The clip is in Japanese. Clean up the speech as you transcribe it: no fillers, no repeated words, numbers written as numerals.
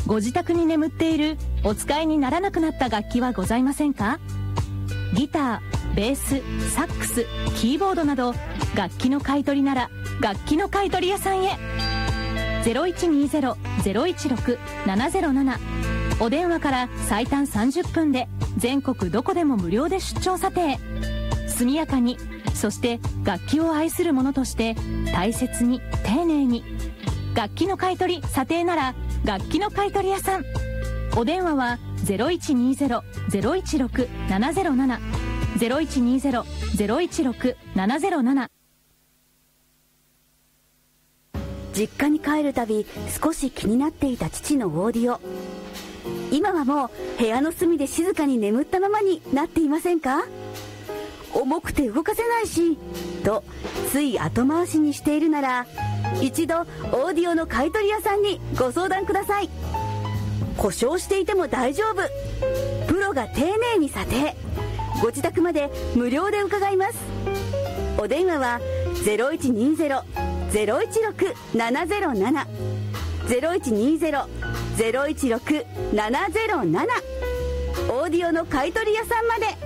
ご自宅に眠っているお使いにならなくなった楽器はございませんか？ギター、ベース、サックス、キーボードなど楽器の買い取りなら楽器の買い取り屋さんへ。 0120-016-707 お電話から最短30分で全国どこでも無料で出張査定。速やかに、そして楽器を愛する者として大切に丁寧に。楽器の買い取り査定なら楽器の買い取り屋さん。お電話は 0120-016-707 0120-016-707。 実家に帰るたび少し気になっていた父のオーディオ。今はもう部屋の隅で静かに眠ったままになっていませんか？重くて動かせないしとつい後回しにしているなら、一度オーディオの買い取り屋さんにご相談ください。故障していても大丈夫、プロが丁寧に査定、ご自宅まで無料で伺います。お電話は 0120-016-707 0120-016-707 オーディオの買い取り屋さんまで。